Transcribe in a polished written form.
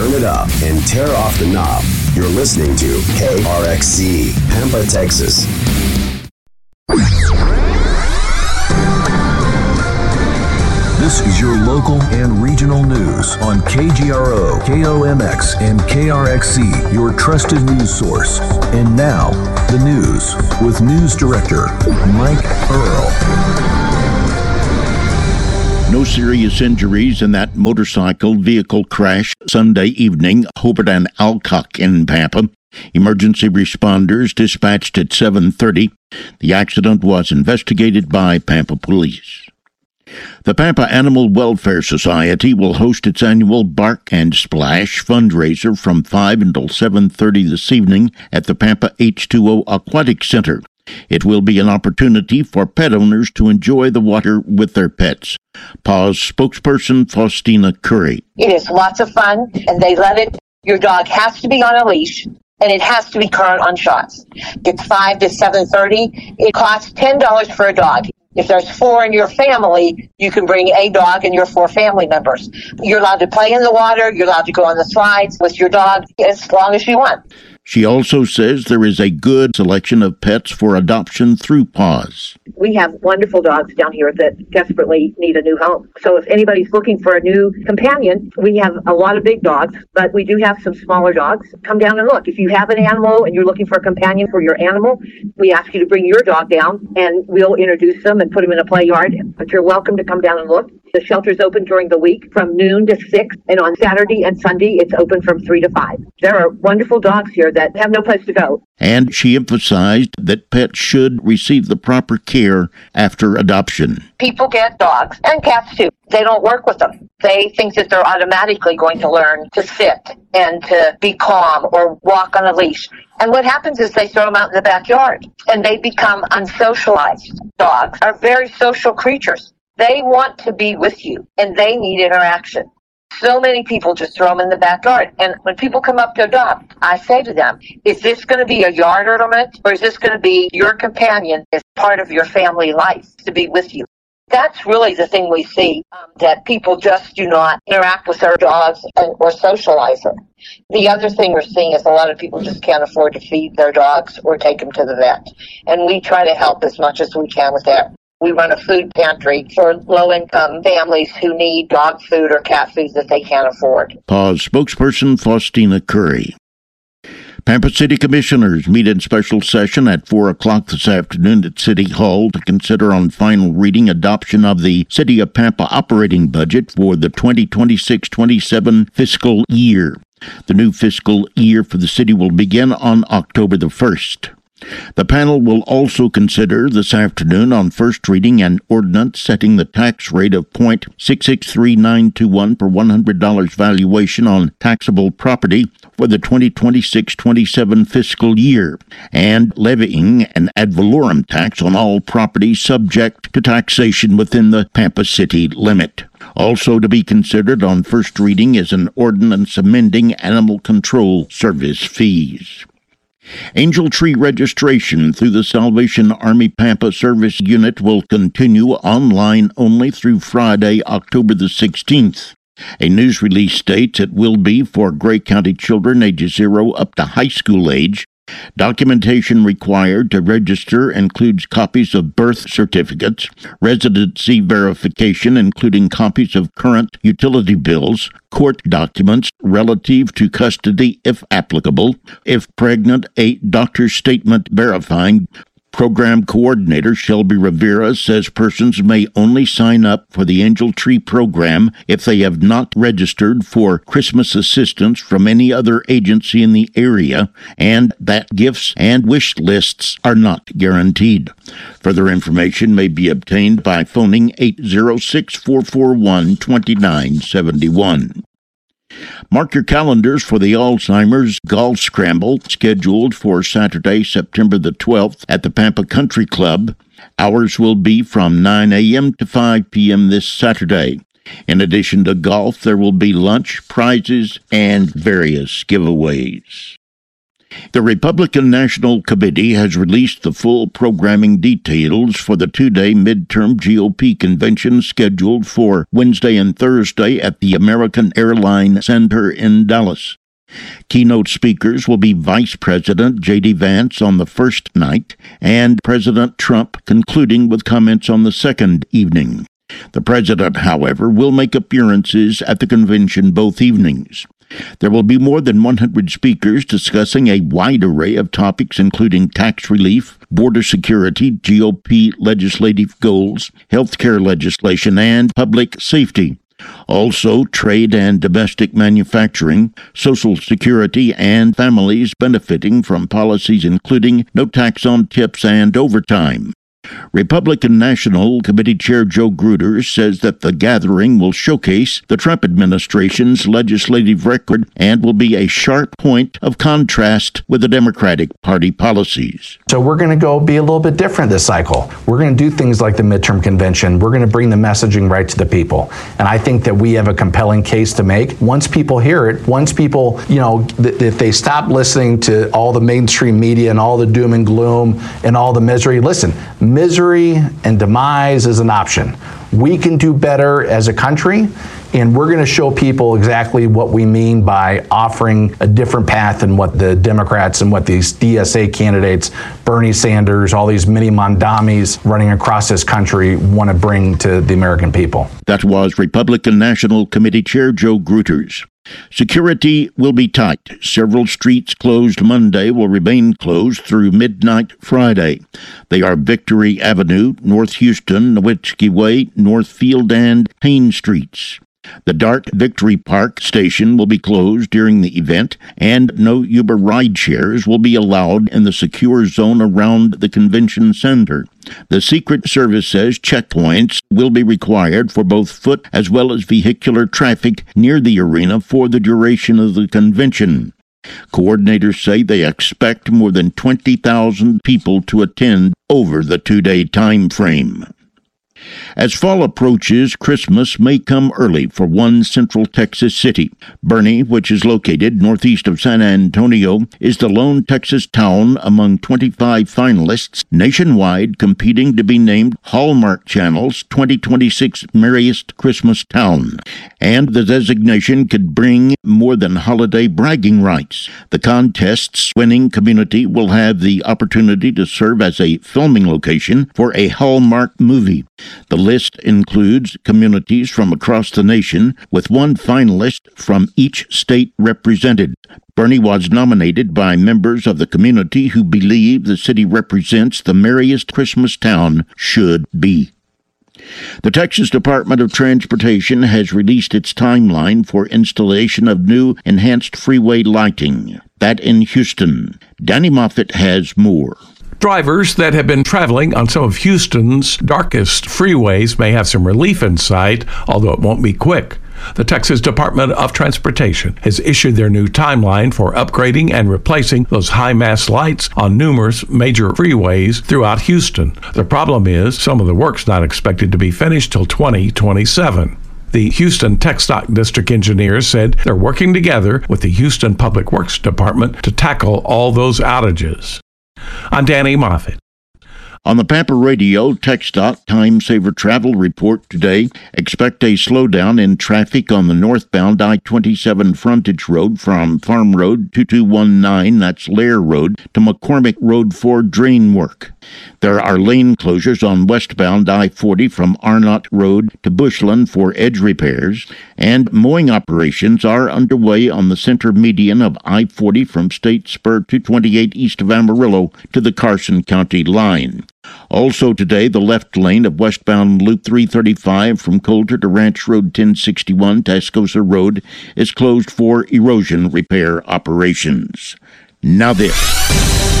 Turn it up and tear off the knob. You're listening to KRXC, Pampa, Texas. This is your local and regional news on KGRO, KOMX, and KRXC, your trusted news source. And now, the news with News Director Mike Earl. No serious injuries in that motorcycle vehicle crash Sunday evening, Hobart and Alcock in Pampa. Emergency responders dispatched at 7:30. The accident was investigated by Pampa Police. The Pampa Animal Welfare Society will host its annual Bark and Splash fundraiser from 5 until 7:30 this evening at the Pampa H2O Aquatic Center. It will be an opportunity for pet owners to enjoy the water with their pets. PAW's spokesperson, Faustina Curry. It is lots of fun, and they let it. Your dog has to be on a leash, and it has to be current on shots. It's 5 to 7:30. It costs $10 for a dog. If there's 4 in your family, you can bring a dog and your 4 family members. You're allowed to play in the water. You're allowed to go on the slides with your dog as long as you want. She also says there is a good selection of pets for adoption through PAWS. We have wonderful dogs down here that desperately need a new home. So if anybody's looking for a new companion, we have a lot of big dogs, but we do have some smaller dogs. Come down and look. If you have an animal and you're looking for a companion for your animal, we ask you to bring your dog down and we'll introduce them and put them in a play yard. But you're welcome to come down and look. The shelter's open during the week from noon to 6, and on Saturday and Sunday, it's open from 3 to 5. There are wonderful dogs here that have no place to go. And she emphasized that pets should receive the proper care after adoption. People get dogs, and cats too. They don't work with them. They think that they're automatically going to learn to sit and to be calm or walk on a leash. And what happens is they throw them out in the backyard, and they become unsocialized. Dogs are very social creatures. They want to be with you, and they need interaction. So many people just throw them in the backyard. And when people come up to adopt, I say to them, is this going to be a yard ornament, or is this going to be your companion as part of your family life to be with you? That's really the thing we see, that people just do not interact with their dogs or socialize them. The other thing we're seeing is a lot of people just can't afford to feed their dogs or take them to the vet. And we try to help as much as we can with that. We run a food pantry for low-income families who need dog food or cat food that they can't afford. PAWS spokesperson Faustina Curry. Pampa City Commissioners meet in special session at 4 o'clock this afternoon at City Hall to consider on final reading adoption of the City of Pampa operating budget for the 2026-27 fiscal year. The new fiscal year for the city will begin on October the 1st. The panel will also consider this afternoon on first reading an ordinance setting the tax rate of .663921 per $100 valuation on taxable property for the 2026-27 fiscal year, and levying an ad valorem tax on all property subject to taxation within the Pampa City limit. Also to be considered on first reading is an ordinance amending animal control service fees. Angel Tree registration through the Salvation Army Pampa Service Unit will continue online only through Friday, October the 16th. A news release states it will be for Gray County children ages 0 up to high school age. Documentation required to register includes copies of birth certificates, residency verification including copies of current utility bills, court documents relative to custody if applicable, if pregnant, a doctor's statement verifying. Program Coordinator Shelby Rivera says persons may only sign up for the Angel Tree program if they have not registered for Christmas assistance from any other agency in the area, and that gifts and wish lists are not guaranteed. Further information may be obtained by phoning 806-441-2971. Mark your calendars for the Alzheimer's Golf Scramble, scheduled for Saturday, September the 12th at the Pampa Country Club. Hours will be from 9 a.m. to 5 p.m. this Saturday. In addition to golf, there will be lunch, prizes, and various giveaways. The Republican National Committee has released the full programming details for the two-day midterm GOP convention scheduled for Wednesday and Thursday at the American Airlines Center in Dallas. Keynote speakers will be Vice President J.D. Vance on the first night and President Trump concluding with comments on the second evening. The president, however, will make appearances at the convention both evenings. There will be more than 100 speakers discussing a wide array of topics including tax relief, border security, GOP legislative goals, health care legislation, and public safety. Also, trade and domestic manufacturing, Social Security, and families benefiting from policies including no tax on tips and overtime. Republican National Committee Chair Joe Grutter says that the gathering will showcase the Trump administration's legislative record and will be a sharp point of contrast with the Democratic Party policies. So we're going to go be a little bit different this cycle. We're going to do things like the midterm convention. We're going to bring the messaging right to the people. And I think that we have a compelling case to make. Once people hear it, once people, if they stop listening to all the mainstream media and all the doom and gloom and all the misery, listen, misery and demise is an option. We can do better as a country, and we're going to show people exactly what we mean by offering a different path than what the Democrats and what these DSA candidates, Bernie Sanders, all these mini Mondamis running across this country want to bring to the American people. That was Republican National Committee Chair Joe Grutter. Security will be tight. Several streets closed Monday will remain closed through midnight Friday. They are Victory Avenue, North Houston, Nowitzki Way, Northfield, and Payne Streets. The Dart Victory Park station will be closed during the event, and no Uber ride shares will be allowed in the secure zone around the convention center. The Secret Service says checkpoints will be required for both foot as well as vehicular traffic near the arena for the duration of the convention. Coordinators say they expect more than 20,000 people to attend over the two-day time frame. As fall approaches, Christmas may come early for one Central Texas city. Boerne, which is located northeast of San Antonio, is the lone Texas town among 25 finalists nationwide competing to be named Hallmark Channel's 2026 Merriest Christmas Town. And the designation could bring more than holiday bragging rights. The contest's winning community will have the opportunity to serve as a filming location for a Hallmark movie. The list includes communities from across the nation, with one finalist from each state represented. Boerne was nominated by members of the community who believe the city represents the merriest Christmas town should be. The Texas Department of Transportation has released its timeline for installation of new enhanced freeway lighting. That in Houston. Danny Moffett has more. Drivers that have been traveling on some of Houston's darkest freeways may have some relief in sight, although it won't be quick. The Texas Department of Transportation has issued their new timeline for upgrading and replacing those high-mast lights on numerous major freeways throughout Houston. The problem is some of the work's not expected to be finished till 2027. The Houston TxDOT District engineers said they're working together with the Houston Public Works Department to tackle all those outages. I'm Danny Moffett. On the Pampa Radio TxDOT Time Saver Travel Report today, expect a slowdown in traffic on the northbound I-27 frontage road from Farm Road 2219, that's Lair Road, to McCormick Road for drain work. There are lane closures on westbound I-40 from Arnott Road to Bushland for edge repairs, and mowing operations are underway on the center median of I-40 from State Spur 228 east of Amarillo to the Carson County line. Also today, the left lane of westbound Loop 335 from Coulter to Ranch Road 1061 to Tascosa Road is closed for erosion repair operations. Now this.